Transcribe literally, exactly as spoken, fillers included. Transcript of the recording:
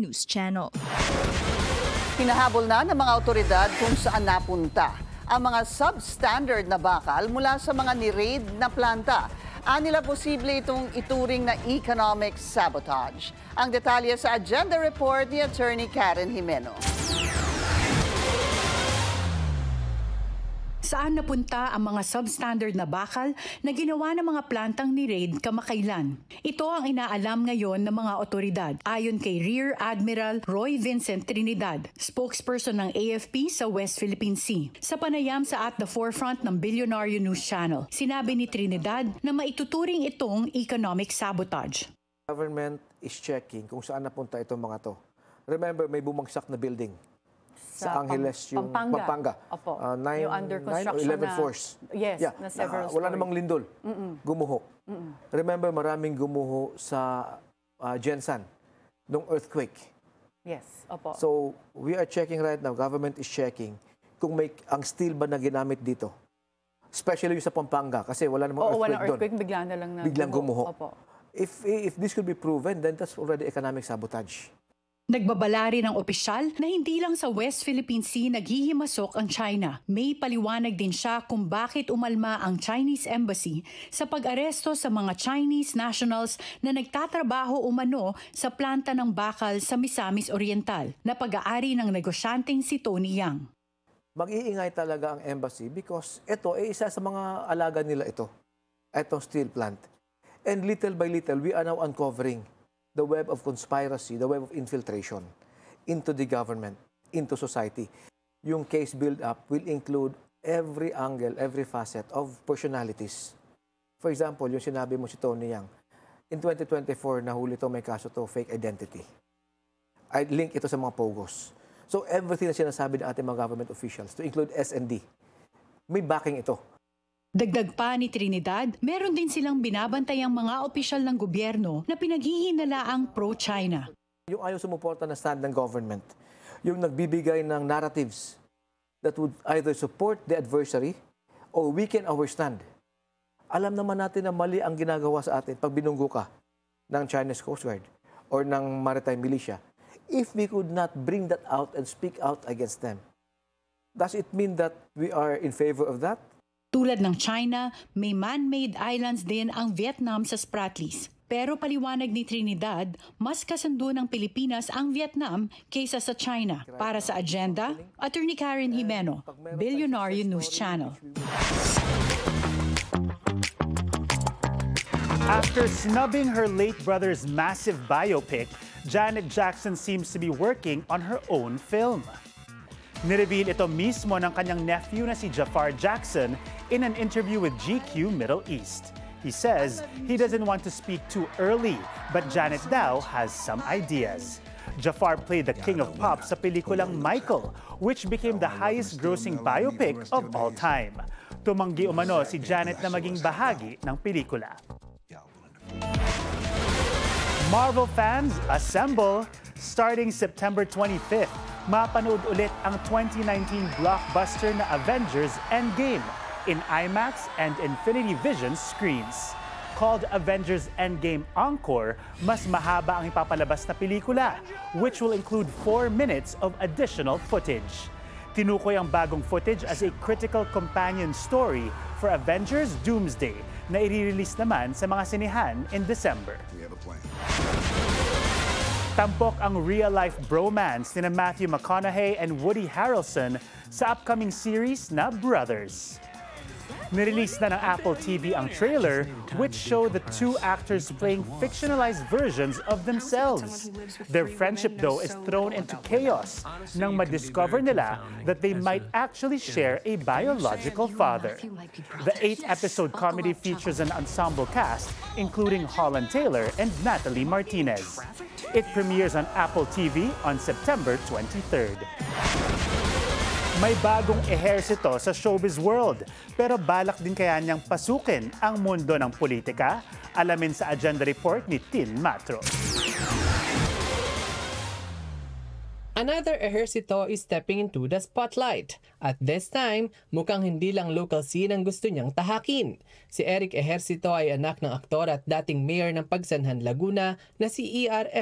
News Channel. Hinahabol na ng mga otoridad kung saan napunta ang mga substandard na bakal mula sa mga ni-raid na planta. Anila posible itong ituring na economic sabotage. Ang detalye sa agenda report ni Attorney Karen Jimeno. Saan napunta ang mga substandard na bakal na ginawa ng mga plantang ni-raid kamakailan? Ito ang inaalam ngayon ng mga otoridad, ayon kay Rear Admiral Roy Vincent Trinidad, spokesperson ng A F P sa West Philippine Sea. Sa panayam sa At the Forefront ng Billionaire News Channel, sinabi ni Trinidad na maituturing itong economic sabotage. Government is checking kung saan napunta itong mga to. Remember, may bumagsak na building sa Angeles, yung Pampanga. Pampanga. Opo. Uh, nine, yung under nine or construction eleven na, floors. Yes, yeah. na several uh, Wala stories. namang lindol. Mm-mm. Gumuho. Mm-mm. Remember, maraming gumuho sa uh, Jensan nung earthquake. Yes, opo. So, we are checking right now, government is checking kung may ang steel ba na ginamit dito. Especially yung sa Pampanga kasi wala namang Oo, earthquake walang doon. earthquake, bigla na lang na Biglang gumuho. Opo. If, if this could be proven, then that's already economic sabotage. Nagbabala rin ang opisyal na hindi lang sa West Philippine Sea naghihimasok ang China. May paliwanag din siya kung bakit umalma ang Chinese Embassy sa pag-aresto sa mga Chinese nationals na nagtatrabaho umano sa planta ng bakal sa Misamis Oriental na pag-aari ng negosyanteng si Tony Yang. Mag-iingay talaga ang embassy because ito ay isa sa mga alaga nila ito, itong steel plant. And little by little, we are now uncovering the web of conspiracy, the web of infiltration into the government, into society. Yung case build-up will include every angle, every facet of personalities. For example, yung sinabi mo si Tony Yang, in twenty twenty-four, nahuli to, may kaso to, fake identity. I link ito sa mga pogos. So everything na sinasabi ng ating mga government officials, to include S and D, may backing ito. Dagdag pa ni Trinidad, meron din silang binabantayang mga opisyal ng gobyerno na pinaghihinalaang pro-China. Yung ayaw sumuporta na stand ng government, yung nagbibigay ng narratives that would either support the adversary or weaken our stand. Alam naman natin na mali ang ginagawa sa atin pag binunggo ka ng Chinese Coast Guard or ng maritime militia. If we could not bring that out and speak out against them, does it mean that we are in favor of that? Tulad ng China, may man-made islands din ang Vietnam sa Spratlys. Pero paliwanag ni Trinidad, mas kasundo ng Pilipinas ang Vietnam kaysa sa China. Para sa agenda, Attorney Karen Jimeno, Billionaire News Channel. After snubbing her late brother's massive biopic, Janet Jackson seems to be working on her own film. Nireveal ito mismo ng kanyang nephew na si Jafar Jackson in an interview with G Q Middle East. He says he doesn't want to speak too early, but Janet daw has some ideas. Jafar played the king of pop sa pelikulang Michael, which became the highest-grossing biopic of all time. Tumanggi umano si Janet na maging bahagi ng pelikula. Marvel fans, assemble! Starting September twenty-fifth, mapanood ulit ang twenty nineteen blockbuster na Avengers Endgame in IMAX and Infinity Vision screens. Called Avengers Endgame Encore, mas mahaba ang ipapalabas na pelikula, which will include four minutes of additional footage. Tinukoy ang bagong footage as a critical companion story for Avengers Doomsday na i-release naman sa mga sinehan in December. Tampok ang real-life bromance ni Matthew McConaughey and Woody Harrelson sa upcoming series na Brothers. Nirelease na ng Apple T V ang trailer, which show the two actors playing fictionalized versions of themselves. Their friendship, though, is thrown into chaos nang madiscover nila that they might actually share a biological father. The eight-episode comedy features an ensemble cast, including Holland Taylor and Natalie Martinez. It premieres on Apple T V on September twenty-third. May bagong ehersito sa showbiz world, pero balak din kaya niyang pasukin ang mundo ng politika? Alamin sa agenda report ni Tin Matro. Another ehersito is stepping into the spotlight. At this time, mukhang hindi lang local scene ang gusto niyang tahakin. Si Eric Ejercito ay anak ng aktor at dating mayor ng Pagsanhan, Laguna na si E R